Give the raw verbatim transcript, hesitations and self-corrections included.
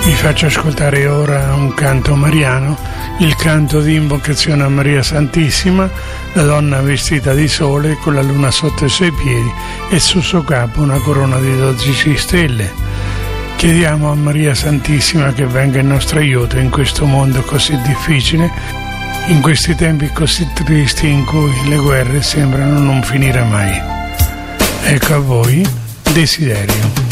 Vi faccio ascoltare ora un canto mariano, il canto di invocazione a Maria Santissima, la donna vestita di sole con la luna sotto i suoi piedi e sul suo capo una corona di dodici stelle. Chiediamo a Maria Santissima che venga in nostro aiuto in questo mondo così difficile, in questi tempi così tristi in cui le guerre sembrano non finire mai. Ecco a voi Desiderio.